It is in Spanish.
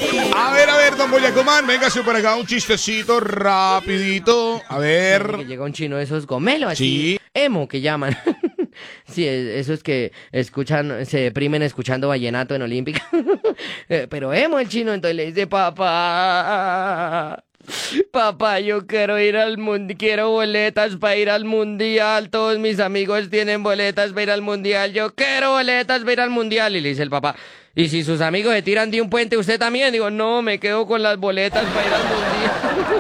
A ver, don Boyacomán, véngase por acá un chistecito rapidito. A Que ver. llega un chino de esos gomelos, Sí. así, emo que llaman. Sí, eso es que escuchan, se deprimen escuchando vallenato en Olímpica. Pero emo el chino, entonces le dice, papá, papá, yo quiero ir al mundial, quiero boletas para ir al mundial, todos mis amigos tienen boletas para ir al mundial, yo quiero boletas para ir al mundial. Y le dice el papá, ¿y si sus amigos se tiran de un puente, usted también? Digo, no, me quedo con las boletas para ir al mundial.